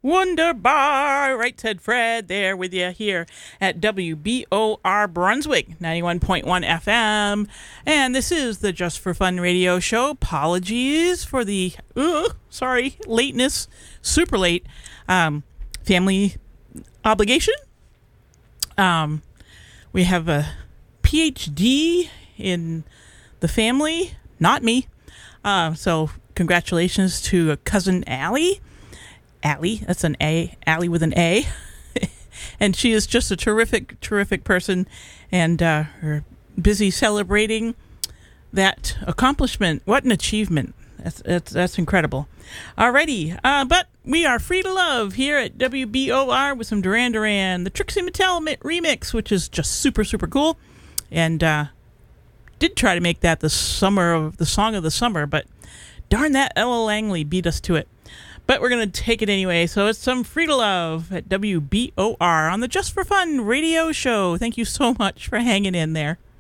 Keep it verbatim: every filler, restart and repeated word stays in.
Wunderbar! Right, said Fred, there with you here at W B O R Brunswick, ninety-one point one F M. And this is the Just for Fun radio show. Apologies for the, uh, sorry, lateness, super late, um, family obligation. Um, we have a P H D in the family, not me. Uh, so congratulations to cousin Allie. Allie, that's an A, Allie with an A. And she is just a terrific, terrific person, and uh, her busy celebrating that accomplishment. What an achievement. That's that's, that's incredible. Alrighty, uh, but we are free to love here at W B O R with some Duran Duran, the Trixie Mattel mi- remix, which is just super, super cool. And uh, did try to make that the summer of the song of the summer, but darn that Ella Langley beat us to it. But we're going to take it anyway. So it's some Free to Love at W B O R on the Just for Fun radio show. Thank you so much for hanging in there.